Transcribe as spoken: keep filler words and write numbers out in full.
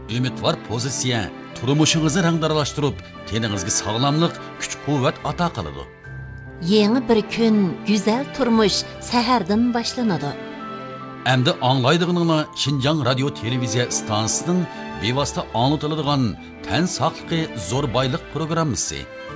umidvor pozitsiya turmushingizni rangdaralashtirib, teningizga sog'lomlik, kuch-quvvat ato qiladi. Yeni bir kun, güzel turmush sahardan boshlanadi. Endi anglaydig'ininglar Xinjiang radio televiziya stansiyasining bevosita anlatiladigan tan saqligi zo'r boylik programmasi.